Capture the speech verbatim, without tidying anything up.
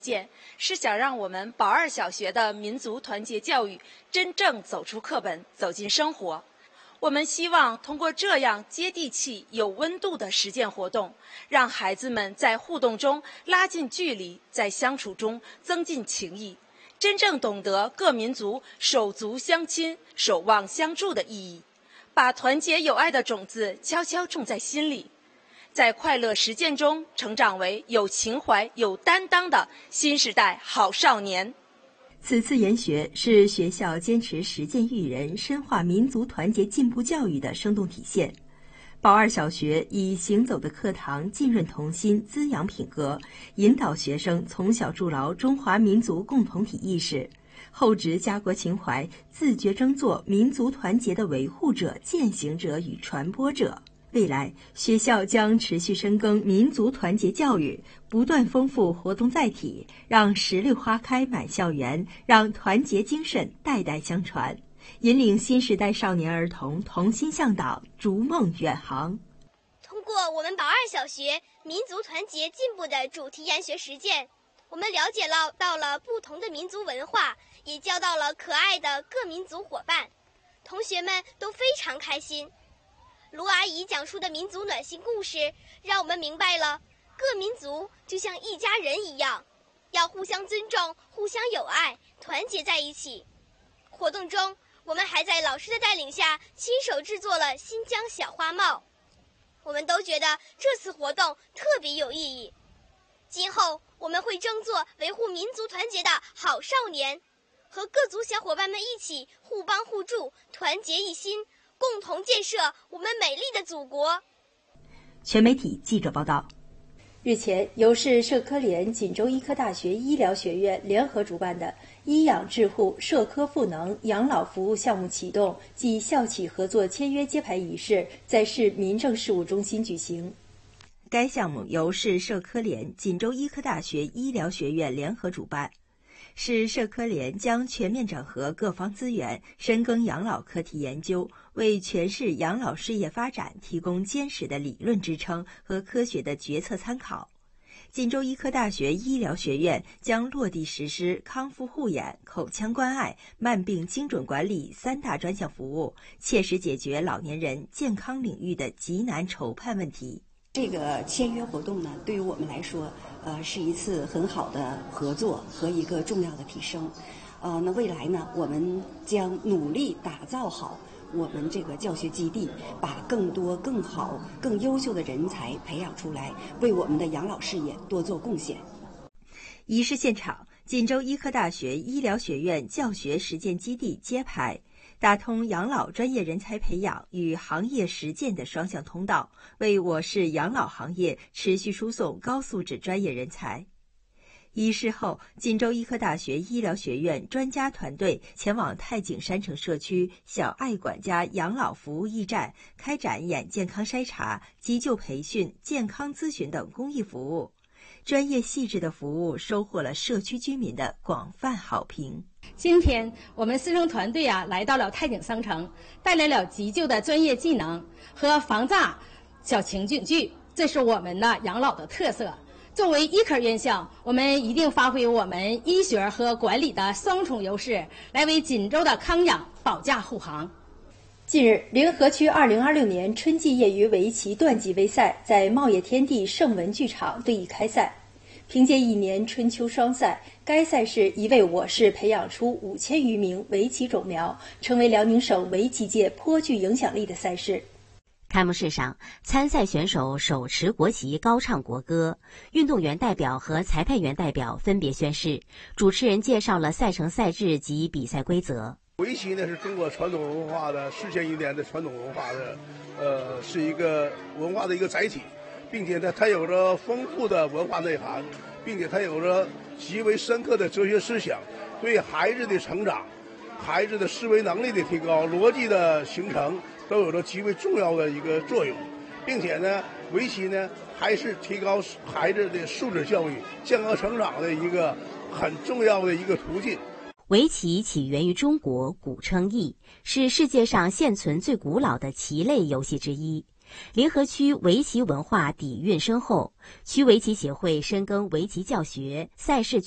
见是想让我们宝二小学的民族团结教育真正走出课本，走进生活。我们希望通过这样接地气、有温度的实践活动，让孩子们在互动中拉近距离，在相处中增进情谊，真正懂得各民族手足相亲、守望相助的意义，把团结友爱的种子悄悄种在心里，在快乐实践中成长为有情怀、有担当的新时代好少年。 此次研学是学校坚持实践育人、深化民族团结进步教育的生动体现。宝二小学以行走的课堂浸润童心、滋养品格，引导学生从小筑牢中华民族共同体意识，厚植家国情怀，自觉争做民族团结的维护者、践行者与传播者。未来，学校将持续深耕民族团结教育，不断丰富活动载体，让实力花开满校园，让团结精神代代相传，引领新时代少年儿童同心向党，逐梦远航。 通过我们宝二小学民族团结进步的主题研学实践，我们了解了到了不同的民族文化，也交到了可爱的各民族伙伴，同学们都非常开心。卢阿姨讲述的民族暖心故事，让我们明白了各民族就像一家人一样，要互相尊重、互相友爱，团结在一起。活动中，我们还在老师的带领下亲手制作了新疆小花帽，我们都觉得这次活动特别有意义。今后我们会争做维护民族团结的好少年，和各族小伙伴们一起互帮互助，团结一心，共同建设我们美丽的祖国。 全媒体记者报道。日前，由市社科联、锦州医科大学医疗学院联合主办的医养智护社科赋能养老服务项目启动暨校企合作签约揭牌仪式在市民政事务中心举行。该项目由市社科联、锦州医科大学医疗学院联合主办。市社科联将全面整合各方资源，深耕养老课题研究，为全市养老事业发展提供坚实的理论支撑和科学的决策参考。锦州医科大学医疗学院将落地实施康复护眼、口腔关爱、慢病精准管理三大专项服务，切实解决老年人健康领域的急难愁盼问题。 这个签约活动呢，对于我们来说，呃，是一次很好的合作和一个重要的提升。呃，那未来呢，我们将努力打造好我们这个教学基地，把更多、更好、更优秀的人才培养出来，为我们的养老事业多做贡献。 仪式现场，锦州医科大学医疗学院教学实践基地揭牌，打通养老专业人才培养与行业实践的双向通道，为我市养老行业持续输送高素质专业人才。仪式后，锦州医科大学医疗学院专家团队前往太景山城社区小爱管家养老服务驿站，开展眼健康筛查、急救培训、健康咨询等公益服务。专业细致的服务收获了社区居民的广泛好评。 今天我们师生团队啊来到了太景商城，带来了急救的专业技能和防诈小情景剧，这是我们的养老的特色。作为医科院校，我们一定发挥我们医学和管理的双重优势，来为锦州的康养保驾护航。 近日，临河区二零二六年春季业余围棋段级杯赛在茂业天地盛文剧场对弈开赛。凭借一年春秋双赛，该赛事已为我市培养出五千余名围棋种苗，成为辽宁省围棋界颇具影响力的赛事。 开幕式上，参赛选手手持国旗高唱国歌，运动员代表和裁判员代表分别宣誓。主持人介绍了赛程赛制及比赛规则。 围棋呢是中国传统文化的四千余年的传统文化的，呃，是一个文化的一个载体，并且呢它有着丰富的文化内涵，并且它有着极为深刻的哲学思想，对孩子的成长、孩子的思维能力的提高、逻辑的形成都有着极为重要的一个作用，并且呢，围棋呢还是提高孩子的素质教育、健康成长的一个很重要的一个途径。 围棋起源于中国，古称弈，是世界上现存最古老的棋类游戏之一。临河区围棋文化底蕴深厚，区围棋协会深耕围棋教学、赛事